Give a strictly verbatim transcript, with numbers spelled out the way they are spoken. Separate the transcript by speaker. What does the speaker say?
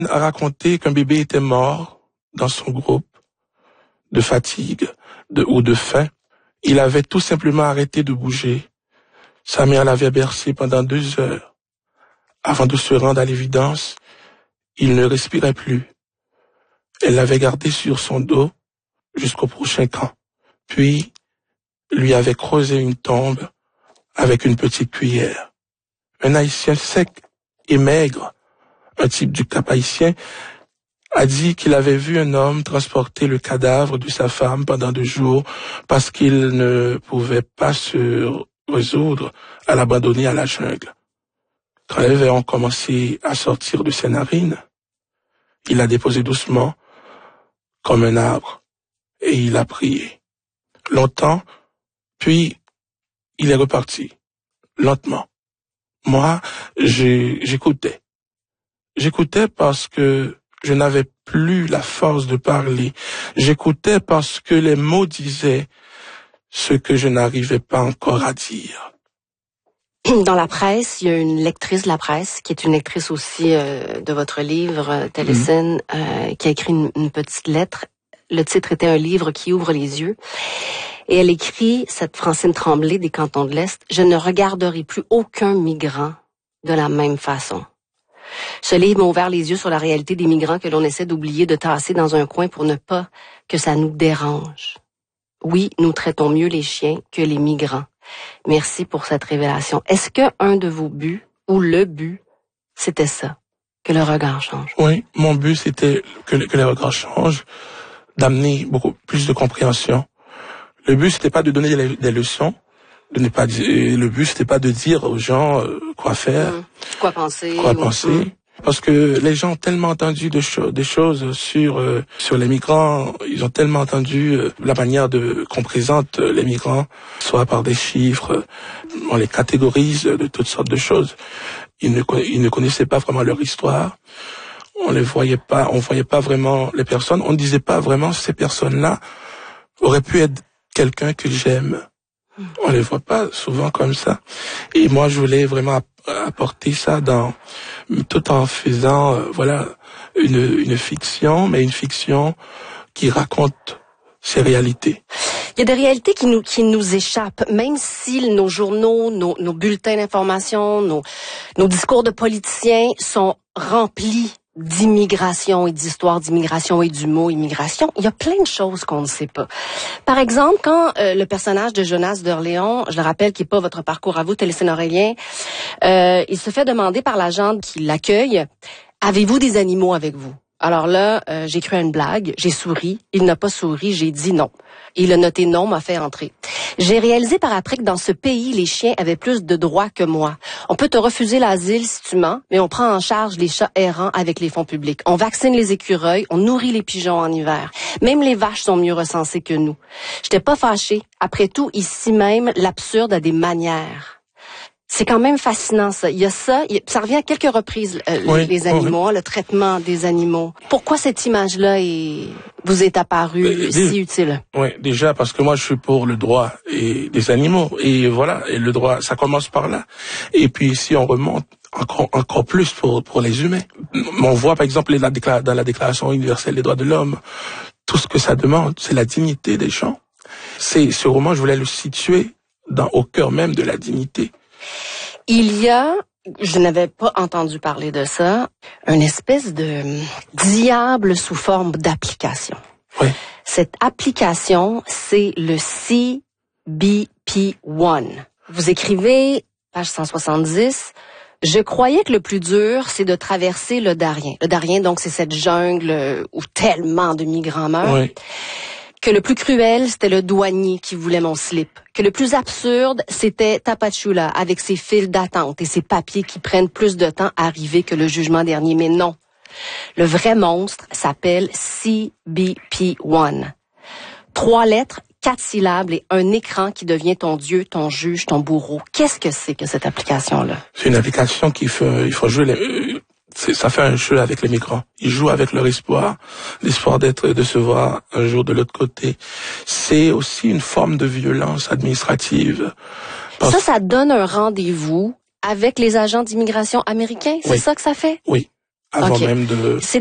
Speaker 1: a raconté qu'un bébé était mort dans son groupe de fatigue de, ou de faim. Il avait tout simplement arrêté de bouger. Sa mère l'avait bercé pendant deux heures. Avant de se rendre à l'évidence, il ne respirait plus. Elle l'avait gardé sur son dos jusqu'au prochain camp. Puis, lui avait creusé une tombe avec une petite cuillère. Un Haïtien sec et maigre, un type du Cap haïtien, a dit qu'il avait vu un homme transporter le cadavre de sa femme pendant deux jours parce qu'il ne pouvait pas se résoudre à l'abandonner à la jungle. Quand les vers ont commencé à sortir de ses narines, il l'a déposé doucement comme un arbre et il a prié. Longtemps, puis il est reparti, lentement. Moi, j'ai, j'écoutais. J'écoutais parce que je n'avais plus la force de parler. J'écoutais parce que les mots disaient ce que je n'arrivais pas encore à dire.
Speaker 2: Dans la presse, il y a une lectrice de la presse, qui est une lectrice aussi euh, de votre livre, Télésine, mmh. euh, qui a écrit une, une petite lettre. Le titre était « Un livre qui ouvre les yeux ». Et elle écrit, cette Francine Tremblay des Cantons de l'Est, « Je ne regarderai plus aucun migrant de la même façon ». Ce livre m'a ouvert les yeux sur la réalité des migrants que l'on essaie d'oublier, de tasser dans un coin pour ne pas que ça nous dérange. Oui, nous traitons mieux les chiens que les migrants. Merci pour cette révélation. Est-ce que un de vos buts, ou le but, c'était ça, que le regard change?
Speaker 1: Oui, mon but, c'était que, que le regard change, d'amener beaucoup plus de compréhension. Le but, c'était pas de donner des, des leçons, de ne pas dire, le but, c'était pas de dire aux gens euh, quoi faire,
Speaker 2: mmh. quoi penser,
Speaker 1: quoi
Speaker 2: ou...
Speaker 1: penser.
Speaker 2: Mmh.
Speaker 1: Parce que les gens ont tellement entendu de cho- des choses sur euh, sur les migrants, ils ont tellement entendu euh, la manière de qu'on présente euh, les migrants, soit par des chiffres, euh, on les catégorise de toutes sortes de choses. Ils ne ils ne connaissaient pas vraiment leur histoire. On les voyait pas, on voyait pas vraiment les personnes. On ne disait pas vraiment ces personnes-là auraient pu être quelqu'un que j'aime. On les voit pas souvent comme ça. Et moi, je voulais vraiment apporter ça dans, tout en faisant, euh, voilà, une, une fiction, mais une fiction qui raconte ces réalités.
Speaker 2: Il y a des réalités qui nous qui nous échappent, même si nos journaux, nos, nos bulletins d'information, nos, nos discours de politiciens sont remplis d'immigration et d'histoire d'immigration et du mot immigration. Il y a plein de choses qu'on ne sait pas. Par exemple, quand euh, le personnage de Jonas d'Orléans, je le rappelle qui n'est pas votre parcours à vous, Télésine Aurélien, euh, il se fait demander par l'agent qui l'accueille, avez-vous des animaux avec vous? Alors là, euh, j'ai cru à une blague, j'ai souri, il n'a pas souri, j'ai dit non. Il a noté non, m'a fait entrer. J'ai réalisé par après que dans ce pays, les chiens avaient plus de droits que moi. On peut te refuser l'asile si tu mens, mais on prend en charge les chats errants avec les fonds publics. On vaccine les écureuils, on nourrit les pigeons en hiver. Même les vaches sont mieux recensées que nous. J'étais pas fâchée. Après tout, ici même, l'absurde a des manières. C'est quand même fascinant, ça. Il y a ça, il y a, ça revient à quelques reprises, euh, oui, les animaux, oui. Le traitement des animaux. Pourquoi cette image-là est, vous est apparue euh, si utile?
Speaker 1: Oui, déjà parce que moi je suis pour le droit et des animaux. Et voilà, et le droit, ça commence par là. Et puis si on remonte encore, encore plus pour, pour les humains. On voit par exemple la décla- dans la Déclaration universelle des droits de l'homme, tout ce que ça demande, c'est la dignité des gens. C'est, ce roman, je voulais le situer dans, au cœur même de la dignité.
Speaker 2: Il y a, je n'avais pas entendu parler de ça, une espèce de diable sous forme d'application.
Speaker 1: Oui.
Speaker 2: Cette application, c'est le C B P un. Vous écrivez, page cent soixante-dix, « Je croyais que le plus dur, c'est de traverser le Darien. » Le Darien, donc, c'est cette jungle où tellement de migrants meurent.
Speaker 1: Oui.
Speaker 2: Que le plus cruel, c'était le douanier qui voulait mon slip. Que le plus absurde, c'était Tapachula, avec ses files d'attente et ses papiers qui prennent plus de temps à arriver que le jugement dernier. Mais non. Le vrai monstre s'appelle C B P un. Trois lettres, quatre syllabes et un écran qui devient ton Dieu, ton juge, ton bourreau. Qu'est-ce que c'est que cette application-là?
Speaker 1: C'est une application qui fait, il faut jouer les, c'est, ça fait un jeu avec les migrants. Ils jouent avec leur espoir, l'espoir d'être, de se voir un jour de l'autre côté. C'est aussi une forme de violence administrative.
Speaker 2: Ça, ça donne un rendez-vous avec les agents d'immigration américains? C'est
Speaker 1: oui.
Speaker 2: ça que ça fait?
Speaker 1: Oui. avant
Speaker 2: okay.
Speaker 1: même de...
Speaker 2: C'est